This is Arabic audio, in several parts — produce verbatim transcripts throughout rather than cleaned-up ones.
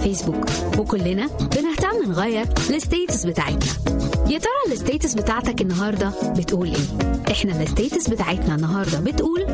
فيسبوك، وكلنا بنهتم نغير الستيتس بتاعتنا. يا ترى الستيتس بتاعتك النهاردة بتقول ايه؟ احنا الستيتس بتاعتنا النهاردة بتقول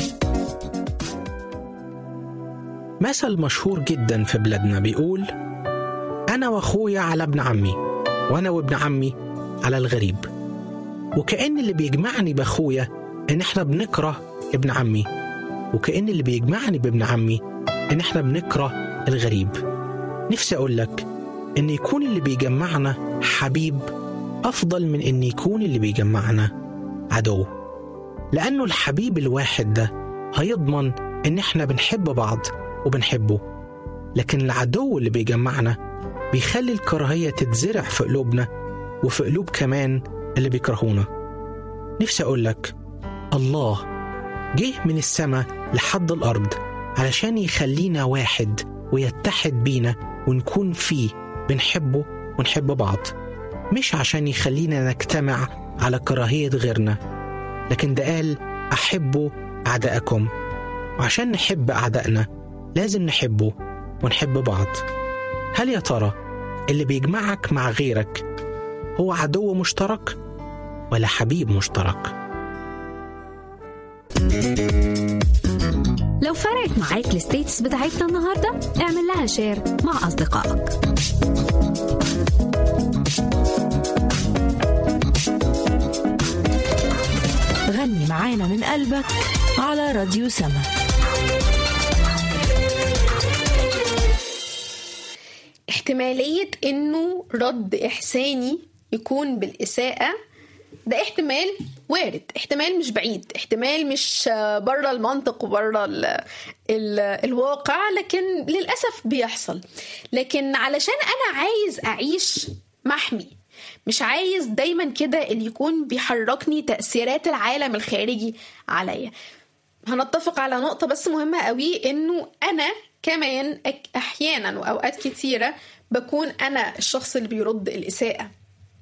مثل مشهور جدا في بلادنا بيقول: أنا وأخويا على ابن عمي، وأنا وابن عمي على الغريب. وكأن اللي بيجمعني بأخويا إن إحنا بنكره ابن عمي، وكأن اللي بيجمعني بابن عمي إن إحنا بنكره الغريب. نفسي أقولك إن يكون اللي بيجمعنا حبيب أفضل من إن يكون اللي بيجمعنا عدو، لأنه الحبيب الواحد ده هيضمن إن إحنا بنحب بعض وبنحبه، لكن العدو اللي بيجمعنا بيخلي الكراهية تتزرع في قلوبنا وفي قلوب كمان اللي بيكرهونا. نفسي أقولك الله جه من السماء لحد الأرض علشان يخلينا واحد ويتحد بينا ونكون فيه بنحبه ونحب بعض، مش عشان يخلينا نجتمع على كراهية غيرنا، لكن ده قال أحبوا أعداءكم. وعشان نحب أعدائنا لازم نحبه ونحب بعض. هل يا ترى اللي بيجمعك مع غيرك هو عدو مشترك ولا حبيب مشترك؟ لو فرقت معاك الستيتس بتاعتنا النهاردة اعمل لها شير مع أصدقائك. غني معانا من قلبك على راديو سما. احتمالية انه رد احساني يكون بالإساءة ده احتمال وارد، احتمال مش بعيد، احتمال مش برا المنطق وبرا ال ال الواقع، لكن للأسف بيحصل. لكن علشان أنا عايز أعيش محمي، مش عايز دايما كده اللي يكون بيحركني تأثيرات العالم الخارجي عليا، هنتفق على نقطة بس مهمة قوي، انه أنا كمان أحيانا وأوقات كتيرة بكون أنا الشخص اللي بيرد الإساءة،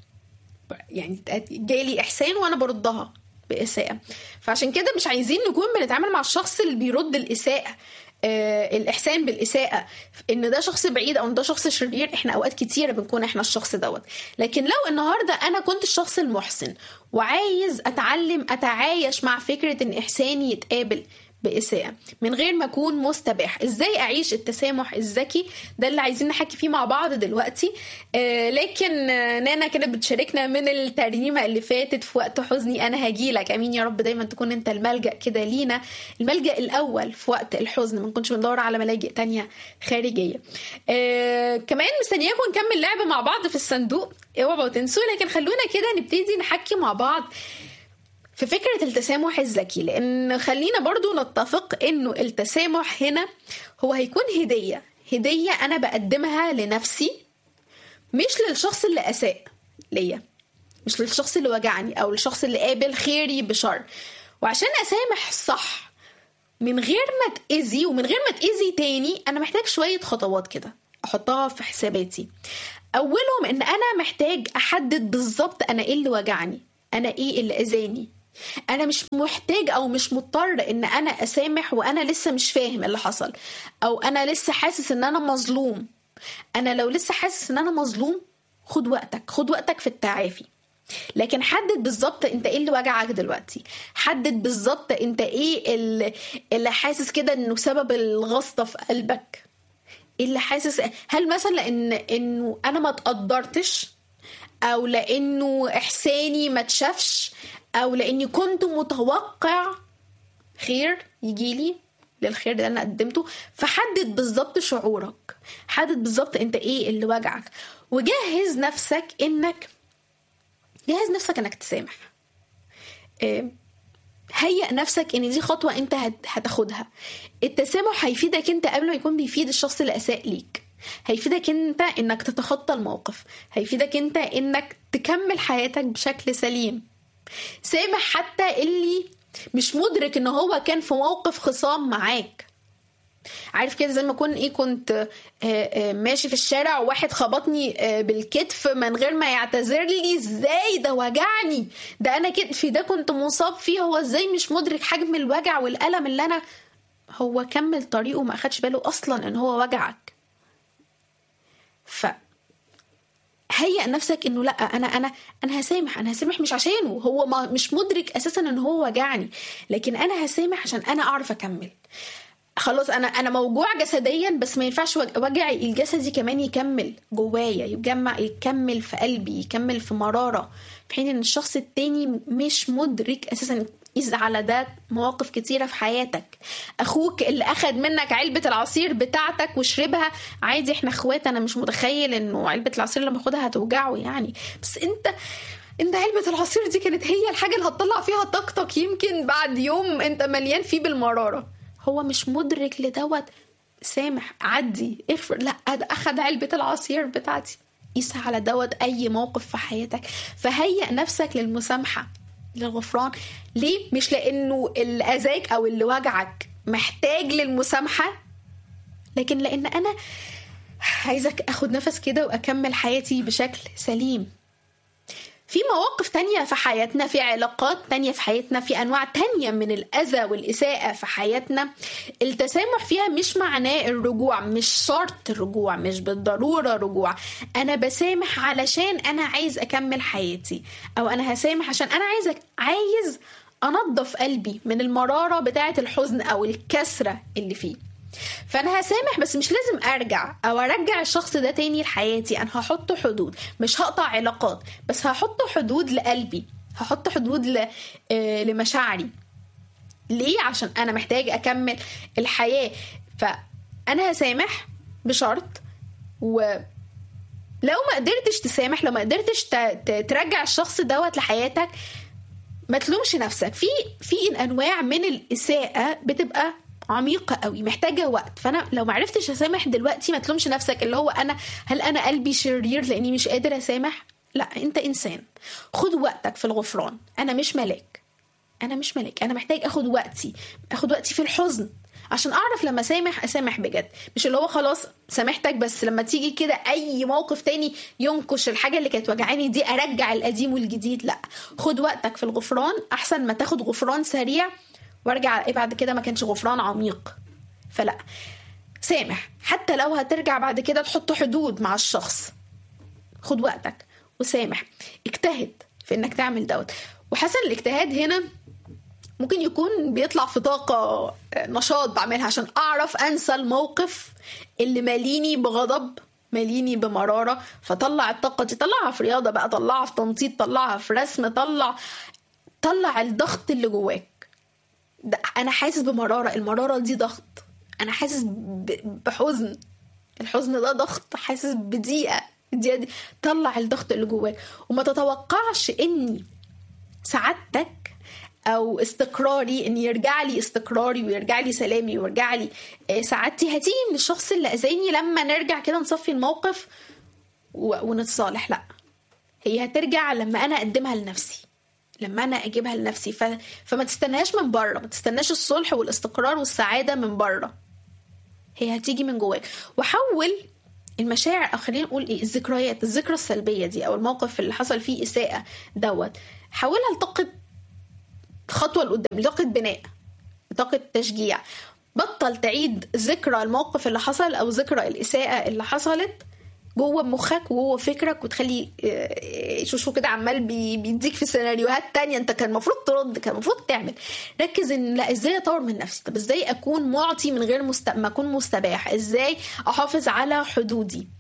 يعني جالي إحسان وأنا بردها بإساءة. فعشان كده مش عايزين نكون بنتعامل مع الشخص اللي بيرد الإساءة آه الإحسان بالإساءة إن ده شخص بعيد أو إن ده شخص شرير. إحنا أوقات كتيرة بنكون إحنا الشخص دوت. لكن لو النهاردة أنا كنت الشخص المحسن وعايز أتعلم أتعايش مع فكرة إن إحساني يتقابل بإساءة من غير ما أكون مستباح، إزاي أعيش التسامح الذكي؟ ده اللي عايزين نحكي فيه مع بعض دلوقتي. آه لكن آه نانا كانت بتشاركنا من الترنيمة اللي فاتت: في وقت حزني أنا هجيلك. أمين يا رب دايما تكون أنت الملجأ كده لينا، الملجأ الأول في وقت الحزن، ما نكونش بندور على ملاجئ تانية خارجية. آه كمان مستنياكم نكمل لعبة مع بعض في الصندوق، اوعوا تنسوا. لكن خلونا كده نبتدي نحكي مع بعض في فكرة التسامح الذكي، لأن خلينا برضو نتفق إنه التسامح هنا هو هيكون هدية هدية أنا بقدمها لنفسي، مش للشخص اللي أساء ليا، مش للشخص اللي وجعني أو الشخص اللي قابل خيري بشر. وعشان أسامح صح من غير ما تأذي ومن غير ما تأذي تاني، أنا محتاج شوية خطوات كده أحطها في حساباتي. أولهم إن أنا محتاج أحدد بالظبط أنا إيه اللي وجعني، أنا إيه اللي أذاني. أنا مش محتاج أو مش مضطر إن أنا أسامح وأنا لسه مش فاهم اللي حصل، أو أنا لسه حاسس إن أنا مظلوم. أنا لو لسه حاسس إن أنا مظلوم، خد وقتك خد وقتك في التعافي. لكن حدد بالظبط أنت إيه اللي وجعك دلوقتي، حدد بالظبط أنت إيه اللي, اللي حاسس كده إنه سبب الغصة في قلبك، إيه اللي حاسس. هل مثلا لأن إنه أنا ما تقدرتش، أو لأنه إحساني ما تشافش، أو لأني كنت متوقع خير يجيلي للخير اللي أنا قدمته؟ فحدد بالظبط شعورك، حدد بالظبط أنت إيه اللي وجعك، وجهز نفسك إنك جهز نفسك إنك تسامح. هيئ نفسك إن دي خطوة أنت هتاخدها. التسامح هيفيدك أنت قبل ما يكون بيفيد الشخص اللي أساء ليك، هيفيدك انت انك تتخطى الموقف، هيفيدك انت انك تكمل حياتك بشكل سليم. سامح حتى اللي مش مدرك ان هو كان في موقف خصام معاك. عارف كده زي ما كون ايه كنت ماشي في الشارع وواحد خبطني بالكتف من غير ما يعتذر لي، ازاي ده وجعني، ده انا كتفي ده كنت مصاب فيه، هو ازاي مش مدرك حجم الوجع والألم اللي انا. هو كمل طريقه ما اخدش باله اصلا ان هو وجعك. ف هيئ نفسك انه لا انا انا انا هسامح انا هسامح مش عشانه هو ما مش مدرك اساسا ان هو وجعني، لكن انا هسامح عشان انا اعرف اكمل. خلاص انا انا موجوع جسديا، بس ما ينفعش وجعي الجسدي كمان يكمل جوايا، يجمع يكمل في قلبي، يكمل في مرارة، في حين ان الشخص التاني مش مدرك اساسا. إذا على ده مواقف كتيرة في حياتك. أخوك اللي أخد منك علبة العصير بتاعتك وشربها عادي، إحنا أخوات، أنا مش متخيل إنه علبة العصير لما أخدها هتوجعه يعني، بس أنت أنت علبة العصير دي كانت هي الحاجة اللي هتطلع فيها طاقتك، يمكن بعد يوم أنت مليان فيه بالمرارة. هو مش مدرك لدوت. سامح، عدي، اغفر. لا ده أخد علبة العصير بتاعتي. قيس على دوت أي موقف في حياتك. فهيئ نفسك للمسامحة، للغفران. ليه؟ مش لأنه اللي أذاك أو اللي وجعك محتاج للمسامحة، لكن لأن أنا عايزك أخد نفس كده وأكمل حياتي بشكل سليم. في مواقف تانية في حياتنا، في علاقات تانية في حياتنا، في أنواع تانية من الأذى والإساءة في حياتنا، التسامح فيها مش معناه الرجوع، مش شرط الرجوع، مش بالضرورة رجوع. أنا بسامح علشان أنا عايز أكمل حياتي، أو أنا هسامح عشان أنا عايز عايز أنظف قلبي من المرارة بتاعة الحزن أو الكسرة اللي فيه. فأنا هسامح، بس مش لازم أرجع أو أرجع الشخص ده تاني لحياتي. أنا هحط حدود، مش هقطع علاقات، بس هحط حدود لقلبي، هحط حدود ل... آه لمشاعري. ليه؟ عشان أنا محتاج أكمل الحياة. فأنا هسامح بشرط، ولو ما قدرتش تسامح، لو ما قدرتش ت... ت... ترجع الشخص دوت لحياتك، ما تلومش نفسك. في في أنواع من الإساءة بتبقى عميقة قوي، محتاجة وقت. فأنا لو معرفتش أسامح دلوقتي، ما تلومش نفسك اللي هو أنا هل أنا قلبي شرير لأني مش قادر أسامح؟ لا، أنت إنسان. خد وقتك في الغفران. أنا مش ملاك، أنا مش ملاك. أنا محتاج أخد وقتي، أخد وقتي في الحزن عشان أعرف لما أسامح أسامح بجد. مش اللي هو خلاص سامحتك، بس لما تيجي كده أي موقف تاني ينكش الحاجة اللي كانت وجعاني دي أرجع القديم والجديد. لا، خد وقتك في الغفران أحسن ما تاخد غفران سريع وارجع ايه بعد كده ما كانش غفران عميق. فلا، سامح حتى لو هترجع بعد كده تحط حدود مع الشخص. خد وقتك وسامح، اجتهد في انك تعمل دوت. وحسن الاجتهاد هنا ممكن يكون بيطلع في طاقة نشاط بعملها عشان اعرف انسى الموقف اللي ماليني بغضب، ماليني بمرارة. فطلع الطاقة دي، طلعها في رياضة بقى، طلعها في تنطيط، طلعها في رسم، طلع طلع الضغط اللي جواك. أنا حاسس بمرارة، المرارة دي ضغط، أنا حاسس بحزن، الحزن ده ضغط، حاسس بضيقة، الضيقة دي. طلع الضغط اللي جواك، وما تتوقعش إني سعادتك أو استقراري، إن يرجع لي استقراري ويرجع لي سلامي ويرجع لي سعادتي هتيجي من الشخص اللي أذاني لما نرجع كده نصفي الموقف ونتصالح. لأ، هي هترجع لما أنا أقدمها لنفسي، لما أنا أجيبها لنفسي. ف... فما تستناش من بره، ما تستناش الصلح والاستقرار والسعادة من بره، هي هتيجي من جواك. وحول المشاعر، أو خلينا نقول إيه، الذكريات، الذكرى السلبية دي أو الموقف اللي حصل فيه إساءة دوت، حولها لطاقة خطوة لقدام، لطاقة بناء، لطاقة تشجيع. بطل تعيد ذكرى الموقف اللي حصل أو ذكرى الإساءة اللي حصلت جوه مخك وجوه فكرك، وتخلي شوشو كده عمال بيديك في سيناريوهات تانية. انت كان المفروض ترد، كان المفروض تعمل. ركز ان لا، ازاي اطور من نفسي، طب ازاي اكون معطي من غير مست... ما اكون مستباح، ازاي احافظ على حدودي.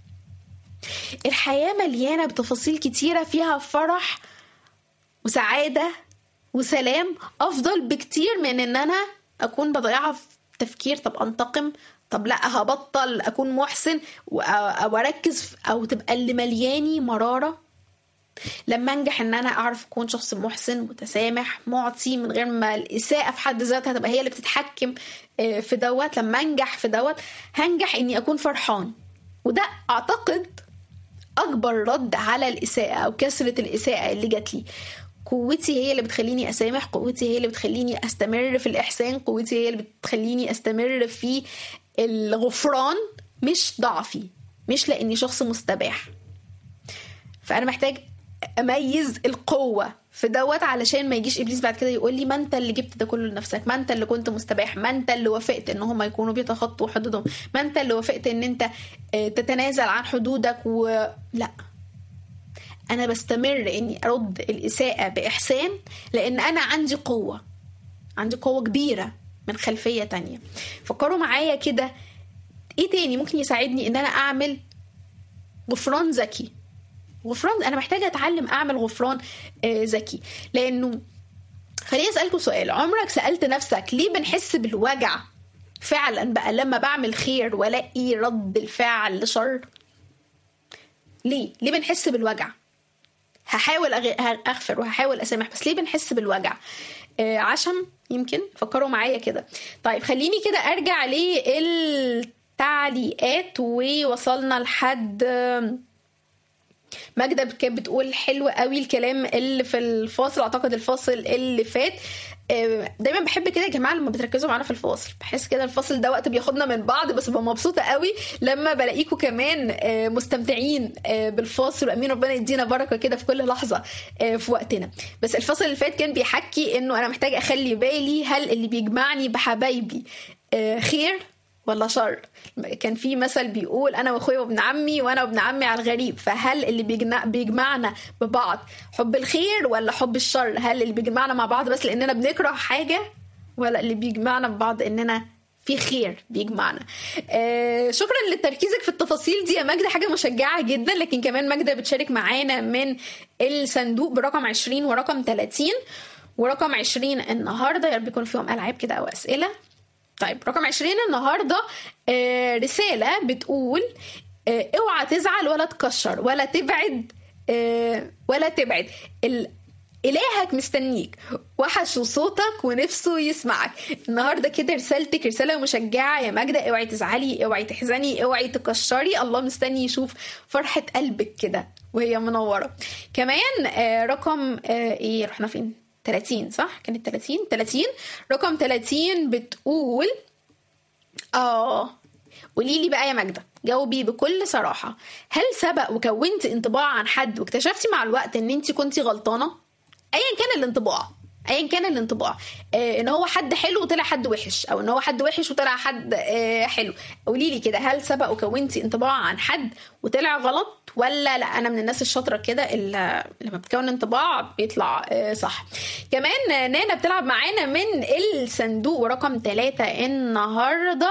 الحياة مليانة بتفاصيل كتيرة فيها فرح وسعادة وسلام، افضل بكتير من ان انا اكون بضيعها في تفكير طب انتقم، طب لا هبطل أكون محسن، أو أركز، أو تبقى اللي ملياني مرارة. لما أنجح إن أنا أعرف أكون شخص محسن متسامح معطي من غير ما الإساءة في حد ذاتها تبقى هي اللي بتتحكم في دوت، لما أنجح في دوت هنجح إني أكون فرحان. وده أعتقد أكبر رد على الإساءة أو كسرة الإساءة اللي جات لي. قوتي هي اللي بتخليني أسامح، قوتي هي اللي بتخليني أستمر في الإحسان، قوتي هي اللي بتخليني أستمر في الغفران، مش ضعفي، مش لأني شخص مستباح. فأنا محتاج اميز القوه في دوت علشان ما يجيش ابليس بعد كده يقول لي ما انت اللي جبت ده كله لنفسك، ما انت اللي كنت مستباح، ما انت اللي وافقت ان هم يكونوا بيتخطوا حدودهم، ما انت اللي وافقت ان انت تتنازل عن حدودك. ولا انا بستمر اني ارد الاساءه باحسان لان انا عندي قوه، عندي قوه كبيره من خلفيه تانية. فكروا معايا كده ايه تاني ممكن يساعدني ان انا اعمل غفران ذكي. غفران انا محتاجه اتعلم اعمل غفران آه ذكي. لانه خليني اسالكم سؤال، عمرك سالت نفسك ليه بنحس بالوجع فعلا بقى لما بعمل خير والاقي رد الفعل شر؟ ليه ليه بنحس بالوجع؟ هحاول اغفر وهحاول اسامح، بس ليه بنحس بالوجع؟ آه عشم يمكن. فكروا معايا كده. طيب خليني كده ارجع للتعليقات. ووصلنا لحد ماجدة كانت بتقول حلو قوي الكلام اللي في الفاصل، اعتقد الفاصل اللي فات. دايما بحب كده يا جماعه لما بتركزوا معانا في الفاصل، بحس كده الفاصل ده وقت بياخدنا من بعض، بس ببقى مبسوطه قوي لما بلاقيكم كمان مستمتعين بالفاصل. وامين ربنا يدينا بركه كده في كل لحظه في وقتنا. بس الفاصل اللي فات كان بيحكي انه انا محتاج اخلي بالي هل اللي بيجمعني بحبايبي خير ولا شر. كان في مثل بيقول انا واخويا وابن عمي وانا وابن عمي على الغريب، فهل اللي بيجمعنا ببعض حب الخير ولا حب الشر؟ هل اللي بيجمعنا مع بعض بس لاننا بنكره حاجه، ولا اللي بيجمعنا ببعض اننا في خير بيجمعنا؟ آه شكرا لتركيزك في التفاصيل دي يا ماجدة، حاجه مشجعه جدا. لكن كمان ماجدة بتشارك معانا من الصندوق برقم عشرين ورقم ثلاثين. ورقم عشرين النهارده يا رب يكون فيهم العاب كده او اسئله. طيب رقم عشرين النهاردة آه رسالة بتقول آه اوعى تزعل ولا تكشر ولا تبعد آه ولا تبعد ال... إلهك مستنيك وحش صوتك ونفسه يسمعك. النهاردة كده رسالتك رسالة مشجعة يا ماجدة. اوعي تزعلي، اوعي تحزني، اوعي تكشري، الله مستني يشوف فرحة قلبك كده وهي منورة. كمان آه رقم آه ايه رحنا فين؟ ثلاثين صح؟ كانت ثلاثين ثلاثين رقم ثلاثين بتقول اه قولي لي بقى يا ماجدة، جاوبي بكل صراحة، هل سبق وكونت انطباع عن حد واكتشفتي مع الوقت ان انت كنتي غلطانة؟ ايا كان الانطباع، ايا كان الانطباع آه ان هو حد حلو وطلع حد وحش، او ان هو حد وحش وطلع حد آه حلو. قولي لي كده، هل سبق وكونتي انطباع عن حد وطلع غلط، ولا لا انا من الناس الشاطره كده اللي لما بتكون انطباع بيطلع آه صح؟ كمان نانا بتلعب معانا من الصندوق رقم ثلاثة النهارده.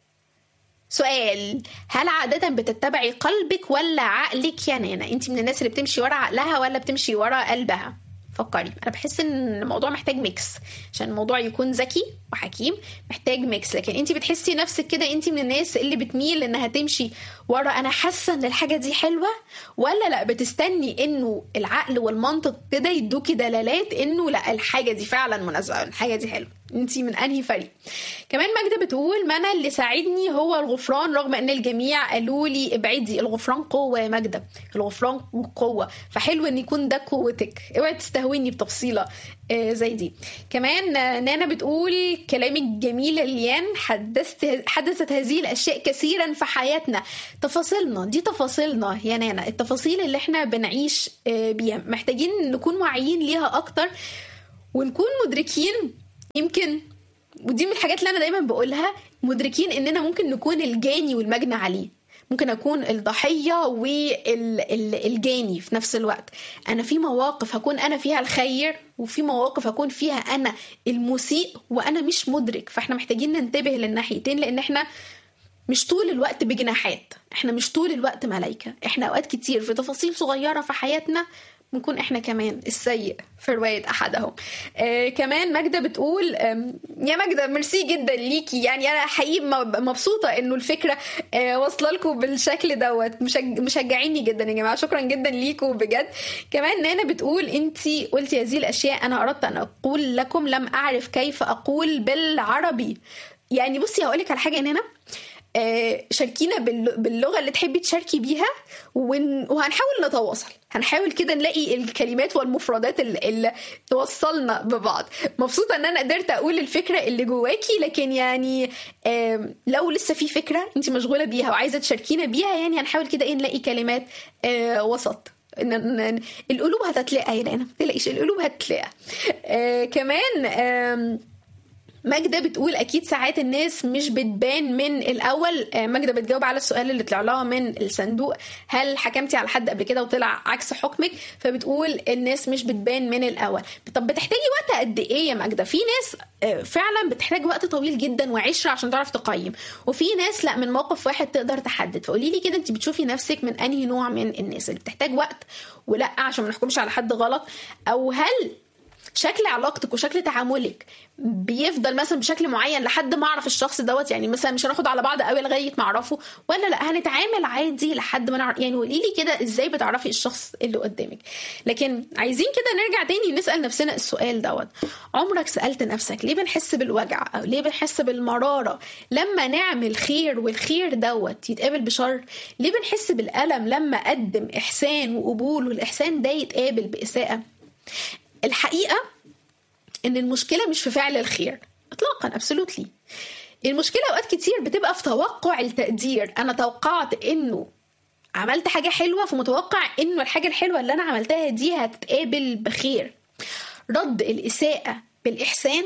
سؤال، هل عادة بتتبعي قلبك ولا عقلك يا نانا؟ انت من الناس اللي بتمشي ورا عقلها ولا بتمشي ورا قلبها؟ فكري. انا بحس ان الموضوع محتاج ميكس عشان الموضوع يكون ذكي وحكيم، محتاج ميكس. لكن انت بتحسي نفسك كده انت من الناس اللي بتميل انها تمشي ورا انا حاسه ان الحاجه دي حلوه، ولا لا بتستني انه العقل والمنطق كده يدوكي دلالات انه لا الحاجه دي فعلا مناسبه، الحاجه دي حلوه؟ انت من انهي فريق؟ كمان ماجدة بتقول ما انا اللي ساعدني هو الغفران رغم ان الجميع قالوا لي ابعدي. الغفران قوه يا ماجدة، الغفران قوه، فحلو ان يكون ده قوتك. اوعي تستهويني بتفصيله آه زي دي. كمان آه نانا بتقول كلامك جميل يا ليان، حدثت حدثت هذه الاشياء كثيرا في حياتنا. تفاصيلنا دي تفاصيلنا يا نانا، التفاصيل اللي احنا بنعيش آه بيها محتاجين نكون واعيين ليها اكتر ونكون مدركين. يمكن ودي من الحاجات اللي انا دايما بقولها، مدركين اننا ممكن نكون الجاني والمجني عليه، ممكن اكون الضحيه والجاني في نفس الوقت. انا في مواقف هكون انا فيها الخير، وفي مواقف هكون فيها انا المسيء وانا مش مدرك. فاحنا محتاجين ننتبه للناحيتين، لان احنا مش طول الوقت بجناحات، احنا مش طول الوقت ملايكه، احنا اوقات كتير في تفاصيل صغيره في حياتنا بنكون احنا كمان السيء في رواية احدهم. آه كمان ماجدة بتقول آه يا ماجدة ميرسي جدا ليكي، يعني انا حقيقي مبسوطة انه الفكرة آه واصله لكم بالشكل دوت، مشج... مشجعيني جدا يا جماعة، شكرا جدا ليكم بجد. كمان نانا بتقول انتي قلتي هذه الاشياء انا اردت ان اقول لكم لم اعرف كيف اقول بالعربي. يعني بصي هقولك على حاجة نانا، آه شاركينا باللغة اللي تحبي تشاركي بيها وهنحاول نتواصل، هنحاول كده نلاقي الكلمات والمفردات اللي توصلنا ببعض. مبسوطة ان انا قدرت اقول الفكرة اللي جواكي، لكن يعني آه لو لسه في فكرة انت مشغولة بيها وعايزة تشاركينا بيها، يعني هنحاول كده ايه نلاقي كلمات آه وسط القلوب هتتلاقى هنا، ما تلاقيش القلوب هتتلاقى. آه كمان آه ماجدة بتقول أكيد ساعات الناس مش بتبان من الأول. ماجدة بتجاوب على السؤال اللي طلع لها من الصندوق، هل حكمتي على حد قبل كده وطلع عكس حكمك؟ فبتقول الناس مش بتبان من الأول. طب بتحتاجي وقت قد إيه يا ماجدة؟ في ناس فعلا بتحتاج وقت طويل جدا وعشرة عشان تعرف تقيم، وفي ناس لا، من موقف واحد تقدر تحدد. فقولي لي كده، انت بتشوفي نفسك من أنهي نوع من الناس اللي بتحتاج وقت ولا عشان ما نحكمش على حد غلط؟ أو هل شكل علاقتك وشكل تعاملك بيفضل مثلا بشكل معين لحد ما اعرف الشخص دوت، يعني مثلا مش هناخد على بعض قوي لغايه ما اعرفه، ولا لا هنتعامل عادي لحد ما نعرف؟ يعني قولي لي كده ازاي بتعرفي الشخص اللي قدامك. لكن عايزين كده نرجع تاني نسال نفسنا السؤال دوت، عمرك سالت نفسك ليه بنحس بالوجع او ليه بنحس بالمراره لما نعمل خير والخير دوت يتقابل بشر؟ ليه بنحس بالالم لما اقدم احسان وقبول والاحسان ده يتقابل باساءه؟ الحقيقة ان المشكلة مش في فعل الخير اطلاقا، absolutely. المشكلة اوقات كتير بتبقى في توقع التقدير. انا توقعت انه عملت حاجة حلوة، فمتوقع انه الحاجة الحلوة اللي انا عملتها دي هتتقابل بخير. رد الاساءة بالاحسان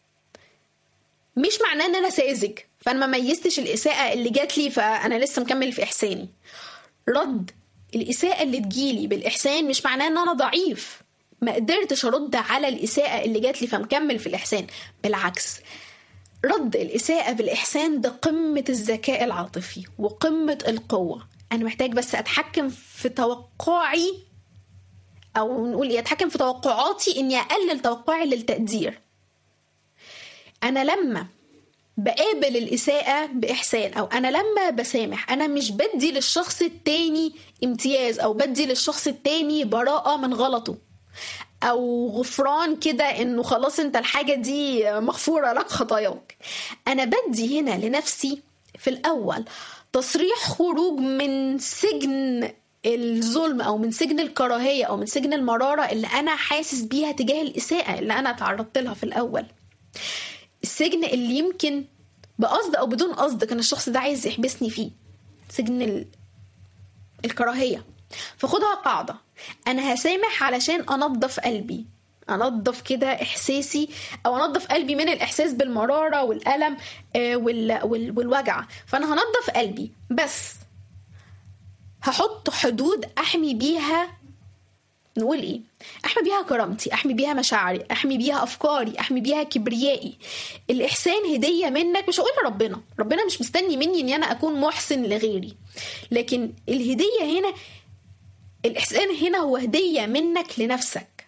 مش معناه ان انا ساذج فانا ما ميزتش الاساءة اللي جات لي فانا لسه مكمل في احساني. رد الاساءة اللي تجيلي بالاحسان مش معناه ان انا ضعيف ما قدرتش ارد على الاساءه اللي جات لي فمكمل في الاحسان. بالعكس، رد الاساءه بالاحسان ده قمه الذكاء العاطفي وقمه القوه. انا محتاج بس اتحكم في توقعي، او نقول ايه، اتحكم في توقعاتي، اني اقلل توقعي للتقدير. انا لما بقابل الاساءه باحسان، او انا لما بسامح، انا مش بدي للشخص التاني امتياز او بدي للشخص التاني براءه من غلطه او غفران كده انه خلاص انت الحاجة دي مغفورة لك خطاياك. انا بدي هنا لنفسي في الاول تصريح خروج من سجن الظلم او من سجن الكراهية او من سجن المرارة اللي انا حاسس بيها تجاه الاساءة اللي انا تعرضت لها في الاول. السجن اللي يمكن بقصد او بدون قصد كان الشخص ده عايز يحبسني فيه، سجن ال... الكراهية. فخدها قاعدة، أنا هسامح علشان أنظف قلبي، أنظف كده إحساسي، أو أنظف قلبي من الإحساس بالمرارة والألم والوجع. فأنا هنظف قلبي، بس هحط حدود أحمي بيها، نقول إيه، أحمي بيها كرامتي، أحمي بيها مشاعري، أحمي بيها أفكاري، أحمي بيها كبريائي. الإحسان هدية منك، مش هقول لربنا، ربنا مش مستني مني إن أنا أكون محسن لغيري، لكن الهدية هنا، الإحسان هنا هو هدية منك لنفسك،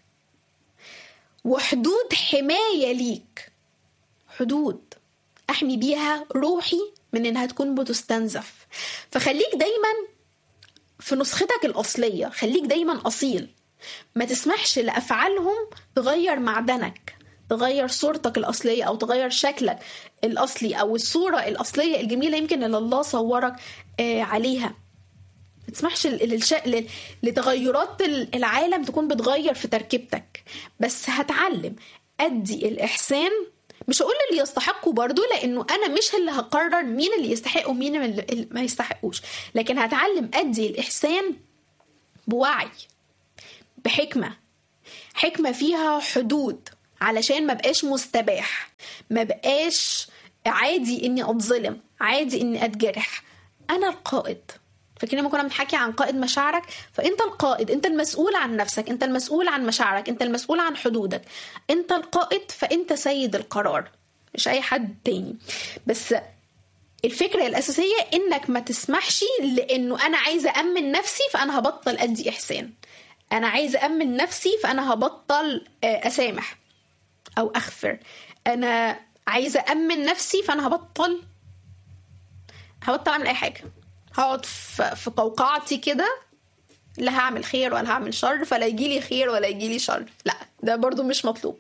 وحدود حماية ليك، حدود أحمي بيها روحي من إنها تكون بتستنزف. فخليك دايما في نسختك الأصلية، خليك دايما أصيل، ما تسمحش لأفعالهم تغير معدنك، تغير صورتك الأصلية أو تغير شكلك الأصلي أو الصورة الأصلية الجميلة يمكن اللي الله صورك عليها. ما تسمحش لتغيرات العالم تكون بتغير في تركيبتك. بس هتعلم أدي الإحسان، مش هقول اللي يستحقه برضو لأنه أنا مش اللي هقرر مين اللي يستحق ومين اللي ما يستحقوش، لكن هتعلم أدي الإحسان بوعي، بحكمة، حكمة فيها حدود، علشان ما بقاش مستباح، ما بقاش عادي إني أتظلم، عادي إني أتجرح. أنا القائد. فكنا ما كنا بنحكي عن قائد مشاعرك، فانت القائد، انت المسؤول عن نفسك، انت المسؤول عن مشاعرك، انت المسؤول عن حدودك، انت القائد، فانت سيد القرار مش اي حد تاني. بس الفكرة الاساسية انك ما تسمحش لانه انا عايزة امن نفسي فانا هبطل ادي احسان، انا عايزة امن نفسي فانا هبطل اسامح او اغفر، انا عايزة امن نفسي فانا هبطل هبطل اعمل اي حاجة، هقعد في قوقعتي كده، لا هعمل خير ولا هعمل شر، فلا يجيلي خير ولا يجيلي شر، لا ده برضو مش مطلوب.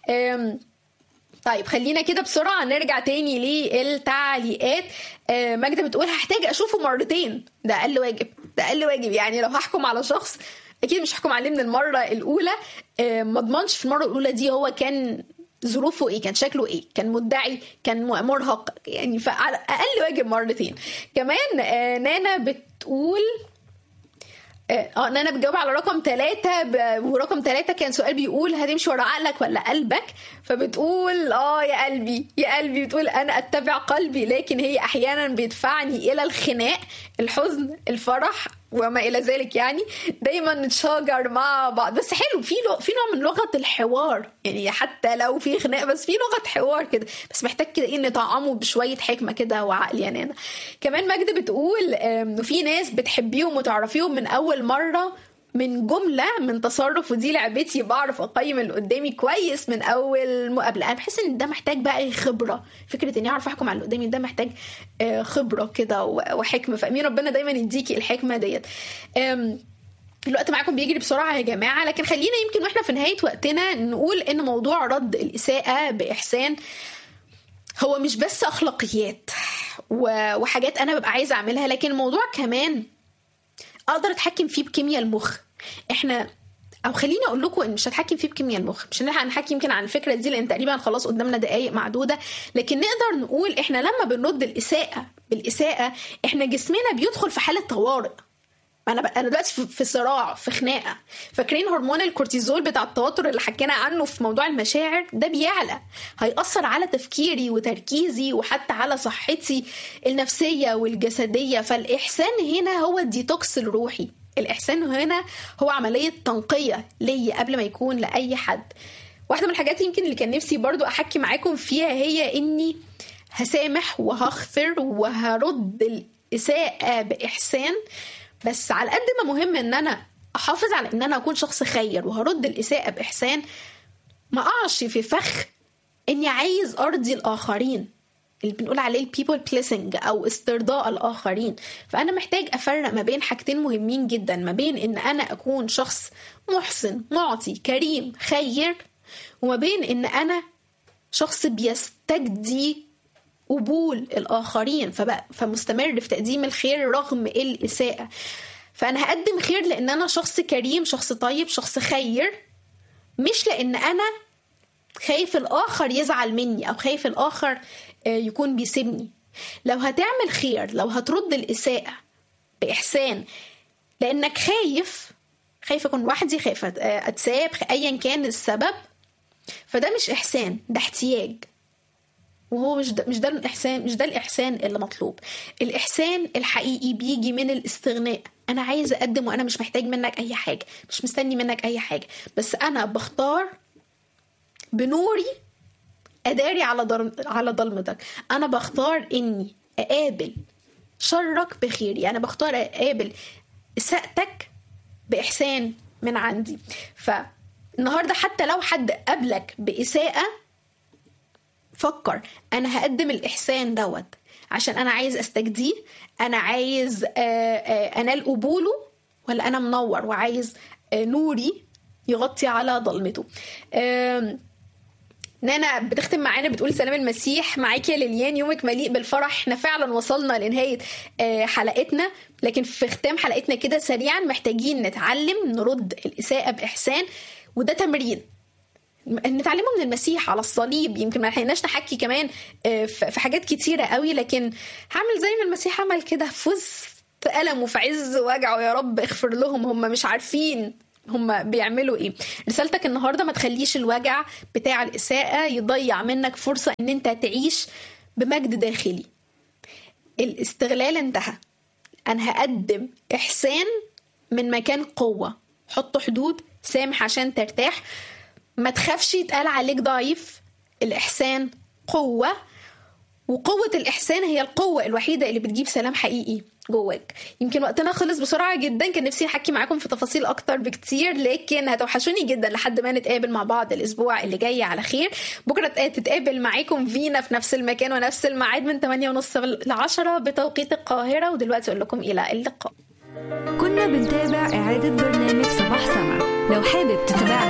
طيب خلينا كده بسرعة نرجع تاني للتعليقات. ماجدة بتقول هحتاج أشوفه مرتين، ده أقل واجب، ده أقل واجب. يعني لو هحكم على شخص أكيد مش هحكم عليه من المرة الأولى، ما اضمنش في المرة الأولى دي هو كان ظروفه ايه، كان شكله ايه، كان مدعي، كان مرهق، يعني فعلى اقل واجب مرتين. كمان آه نانا بتقول اه ان انا بجاوب على رقم ثلاثة ب... ورقم ثلاثة كان سؤال بيقول هتمشي ورا عقلك ولا قلبك، فبتقول اه يا قلبي يا قلبي، بتقول انا اتبع قلبي لكن هي احيانا بيدفعني الى الخناق، الحزن، الفرح وما الى ذلك. يعني دايما نتشاجر مع بعض، بس حلو في لو... في نوع من لغه الحوار، يعني حتى لو في خناق بس في لغه حوار كده، بس محتاج كده ايه نطعمه بشويه حكمه كده وعقل. يعني انا كمان ماجدة بتقول انه في ناس بتحبيهم وتعرفيهم من اول مره من جمله من تصرف، ودي لعبتي، بعرف اقيم اللي قدامي كويس من اول مقابله. انا بحس ان ده محتاج بقى خبره، فكره اني اعرف احكم على اللي قدامي ده محتاج خبره كده وحكمه، فامين ربنا دايما يديكي الحكمه ديت. الوقت معاكم بيجري بسرعه يا جماعه، لكن خلينا يمكن واحنا في نهايه وقتنا نقول ان موضوع رد الاساءه باحسان هو مش بس اخلاقيات وحاجات انا ببقى عايزه اعملها، لكن الموضوع كمان اقدر اتحكم فيه بكيمياء المخ. احنا او خليني اقول لكم ان مش هتحكم فيه بكيمياء المخ، مش هنحكي يمكن عن الفكره دي لان تقريبا خلاص قدامنا دقائق معدوده، لكن نقدر نقول احنا لما بنرد الاساءه بالاساءه احنا جسمنا بيدخل في حاله طوارئ. انا انا دلوقتي في صراع، في خناقه، فاكرين هرمون الكورتيزول بتاع التوتر اللي حكينا عنه في موضوع المشاعر ده بيعلى، هيأثر على تفكيري وتركيزي وحتى على صحتي النفسيه والجسديه. فالاحسان هنا هو الديتوكس الروحي، الاحسان هنا هو عمليه تنقيه ليا قبل ما يكون لاي حد. واحده من الحاجات يمكن اللي كان نفسي برضو احكي معاكم فيها هي اني هسامح وهغفر وهرد الاساءه باحسان، بس على قد ما مهم ان انا احافظ على ان انا اكون شخص خير وهرد الاساءه باحسان، ما اقعش في فخ اني عايز ارضي الاخرين اللي بنقول عليه البيبل بليسنج او استرضاء الاخرين. فانا محتاج افرق ما بين حاجتين مهمين جدا، ما بين ان انا اكون شخص محسن معطي كريم خير، وما بين ان انا شخص بيستجدي قبول الآخرين فمستمر في تقديم الخير رغم الإساءة. فأنا هقدم خير لأن أنا شخص كريم، شخص طيب، شخص خير، مش لأن أنا خايف الآخر يزعل مني أو خايف الآخر يكون بيسيبني. لو هتعمل خير، لو هترد الإساءة بإحسان لأنك خايف خايف أكون وحدي، خايف أتساب، أيا كان السبب، فده مش إحسان، ده احتياج، وهو مش ده مش ده الإحسان مش ده الإحسان اللي مطلوب. الإحسان الحقيقي بيجي من الاستغناء، أنا عايز أقدم وأنا مش محتاج منك أي حاجة، مش مستني منك أي حاجة، بس أنا بختار بنوري أداري على ضل... على ضلمتك. أنا بختار إني أقابل شرك بخيري، أنا بختار أقابل إساءتك بإحسان من عندي. فالنهاردة حتى لو حد قابلك بإساءة، فكر أنا هقدم الإحسان دوت عشان أنا عايز أستجديه، أنا عايز أنال قبوله، ولا أنا منور وعايز نوري يغطي على ظلمته. نانا بتختم معانا بتقول سلام المسيح معاكي يا ليليان، يومك مليء بالفرح. احنا فعلا وصلنا لنهاية حلقتنا، لكن في ختام حلقتنا كده سريعا محتاجين نتعلم نرد الإساءة بإحسان، وده تمرين نتعلمه من المسيح على الصليب. يمكن ما لحقناش نحكي كمان في حاجات كتيرة قوي، لكن هعمل زي ما المسيح عمل كده في وسط ألم وفي عز وجعه، يا رب اغفر لهم، هم مش عارفين هم بيعملوا ايه. رسالتك النهاردة ما تخليش الوجع بتاع الإساءة يضيع منك فرصة ان انت تعيش بمجد داخلي. الاستغلال انتهى، انا هقدم إحسان من مكان قوة. حط حدود، سامح عشان ترتاح، ما تخافش يتقال عليك ضعيف. الإحسان قوة، وقوة الإحسان هي القوة الوحيدة اللي بتجيب سلام حقيقي جواك. يمكن وقتنا خلص بسرعة جدا، كان نفسي نحكي معاكم في تفاصيل أكتر بكتير، لكن هتوحشوني جدا لحد ما نتقابل مع بعض الأسبوع اللي جاي على خير. بكرة تتقابل معاكم فينا في نفس المكان ونفس الميعاد من ثمانية ونص ل عشرة بتوقيت القاهرة. ودلوقتي أقول لكم إلى اللقاء. كنا بنتابع إعادة برنامج صباح سما. لو حابب تتابع